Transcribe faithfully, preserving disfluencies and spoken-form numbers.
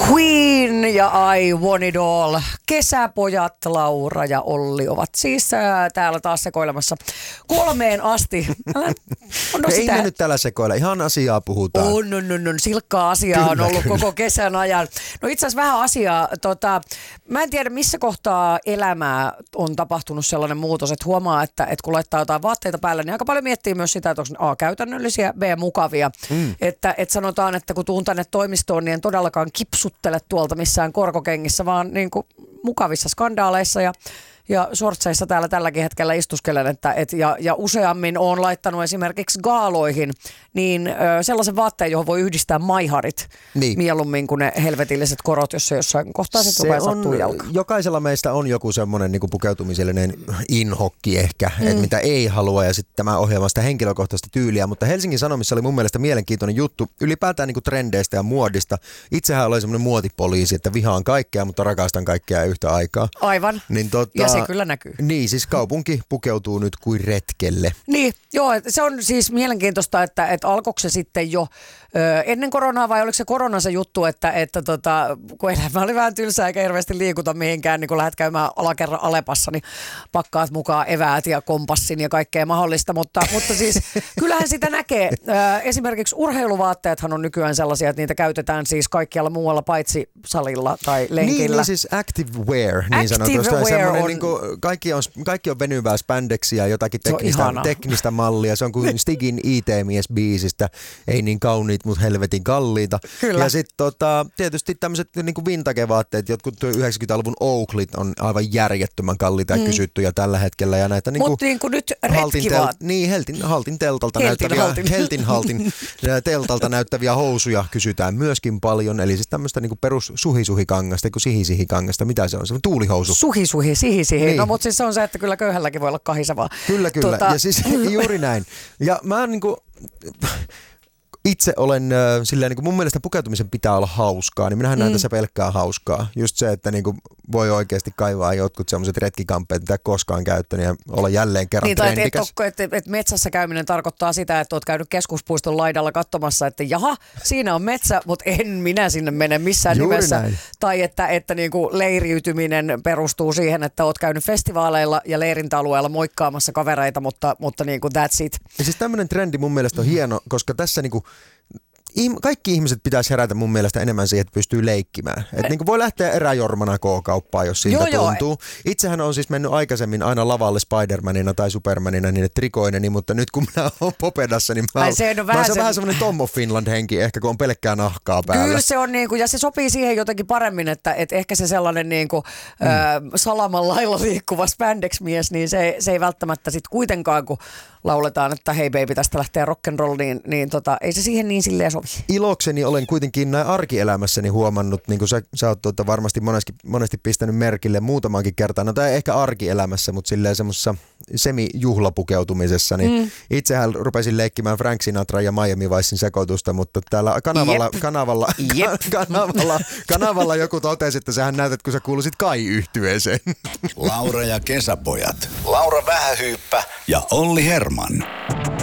Queen ja I Want It All. Kesäpojat Laura ja Olli ovat siis ää, täällä taas sekoilemassa kolmeen asti. Älä, no ei me nyt täällä sekoilla, ihan asiaa puhutaan. On, on, on, on. Silkkaa asiaa kyllä, on ollut kyllä. Koko kesän ajan. No itse asiassa vähän asiaa. Tota, mä en tiedä missä kohtaa elämää on tapahtunut sellainen muutos, että huomaa, että, että kun laittaa jotain vaatteita päälle, niin aika paljon miettii myös sitä, että onko ne A käytännöllisiä, B mukavia. Mm. Että, että sanotaan, että kun tuun tänne toimistoon, niin en todellakaan kipsuttele tuolta missään korkokengissä, vaan niin kuin mukavissa skandaaleissa ja, ja shortseissa täällä tälläkin hetkellä istuskelen. Että, et, ja, ja useammin olen laittanut esimerkiksi gaaloihin niin ö, sellaisen vaatteen, johon voi yhdistää maiharit niin. Mieluummin kuin ne helvetilliset korot, jos se jossain kohtaa se rupeaa sattuu jalkaan. Jokaisella meistä on joku semmoinen niin kuin pukeutumisellinen inhokki ehkä, mm. että mitä ei halua ja sitten tämä ohjelma sitä henkilökohtaista tyyliä, mutta Helsingin Sanomissa oli mun mielestä mielenkiintoinen juttu ylipäätään niin kuin trendeistä ja muodista. Itsehän olen semmoinen muotipoliisi, että vihaan kaikkea, mutta rakastan kaikkea yhtä aikaa. Aivan, niin, tota, ja se kyllä näkyy. Niin, siis kaupunki pukeutuu nyt kuin retkelle. Niin, joo, se on siis mielenkiintoista, että, että alkoiko se sitten jo ö, ennen koronaa vai oliko se korona se juttu, että, että tota, kun elämä oli vähän tylsää eikä hirveästi liikuta mihinkään, niin kun lähdet käymään alakerran Alepassa, niin pakkaat mukaan eväät ja kompassin ja kaikkea mahdollista, mutta, mutta siis kyllähän sitä näkee. Ö, esimerkiksi urheiluvaatteethan on nykyään sellaisia, että niitä käytetään siis kaikkialla muualla paitsi salilla tai lenkillä. Niin, niin siis active wear, niin active sanotusti. Wear on, niin kuin, kaikki, on, kaikki on venyvää spandexiä, jotakin teknistä, teknistä mallia. Se on kuin Stigin I T-mies-biisistä. Ei niin kauniit, mutta helvetin kalliita. Kyllä. Ja sitten tota, tietysti tämmöiset niin vintage-vaatteet, jotkut yhdeksänkymmentäluvun Oakleyt on aivan järjettömän kalliita ja mm. kysyttyjä tällä hetkellä. Ja näitä niin mutta niin kuin nyt retkivaat. Niin, Heltin, haltin teltalta Heltin, näyttäviä, haltin. Heltin haltin teltalta näyttäviä housuja kysytään myöskin paljon. Eli siis tämmöistä niin perus suhisuhikangasta, kuin sihisihikangasta. Mitä se on? Se on tuulihousu. Suhisuhi, sihisihi. Niin. No mutta siis se on se, että kyllä köyhälläkin voi olla kahisevaa. Kyllä, kyllä. Tuota... Ja siis juuri näin. Ja mä niinku... Itse olen äh, silleen, niin kuin mun mielestä pukeutumisen pitää olla hauskaa, niin minähän mm. näen tässä pelkkää hauskaa. Just se, että niin kuin voi oikeasti kaivaa jotkut sellaiset retkikampeet, mitä koskaan käyttänyt ja olla jälleen kerran niin, trendikäs. Niin, että et, et metsässä käyminen tarkoittaa sitä, että olet käynyt keskuspuiston laidalla katsomassa, että jaha, siinä on metsä, mutta en minä sinne mene missään juuri nimessä. Näin. Tai että, että niin kuin leiriytyminen perustuu siihen, että olet käynyt festivaaleilla ja leirintäalueella moikkaamassa kavereita, mutta, mutta niin kuin that's it. Ja siis tämmöinen trendi mun mielestä on hieno, koska tässä niin kuin kaikki ihmiset pitäisi herätä mun mielestä enemmän siihen, että pystyy leikkimään. Että niin kuin voi lähteä eräjormana K-kauppaan, jos siltä joo, tuntuu. Joo. Itsehän on siis mennyt aikaisemmin aina lavalle Spider-manina tai Supermanina niille trikoineni, mutta nyt kun minä olen Popedassa, niin mä, Ai, se on, vähän, se on vähän semmoinen Tom of Finland-henki, ehkä kun on pelkkää nahkaa päällä. Kyllä se on niin kuin, ja se sopii siihen jotenkin paremmin, että, että ehkä se sellainen niin kuin, mm. ä, salaman lailla liikkuva spandex-mies, niin se, se ei välttämättä sitten kuitenkaan, kun lauletaan, että hei baby, tästä lähtee rock'n'roll, niin, niin tota, ei se siihen niin silleen sovi. Ilokseni olen kuitenkin näin arkielämässäni huomannut, niin kuin sä, sä oot tuota varmasti monesti, monesti pistänyt merkille muutamankin kertaan, no tai ehkä arkielämässä, mutta silleen semmoisessa semi-juhlapukeutumisessa, niin mm. itsehän rupesin leikkimään Frank Sinatra ja Miami Vicein sekoitusta, mutta täällä kanavalla, kanavalla, kanavalla, kanavalla joku totesi, että sähän näytät, kun sä kuuluisit Kai-yhtyeeseen. Laura ja kesäpojat. Laura Vähähyyppä ja Olli Herman.